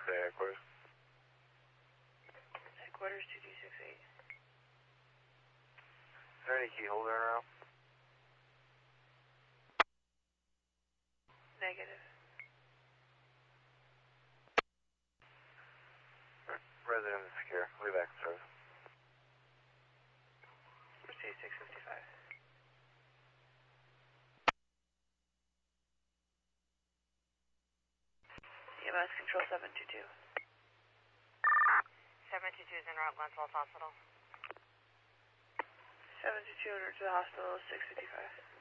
headquarters. Headquarters 2268. Is there any key holder around? Negative. Resident is secure. We'll be back in service. Proceed 655. EMS control 722. 722 is en route, Lenswell Hospital. 722 to the hospital 655.